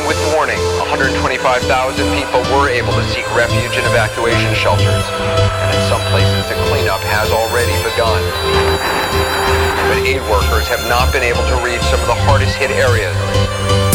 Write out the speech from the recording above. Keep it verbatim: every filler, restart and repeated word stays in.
with warning, one hundred twenty-five thousand people were able to seek refuge in evacuation shelters, and in some places the cleanup has already begun. But aid workers have not been able to reach some of the hardest hit areas,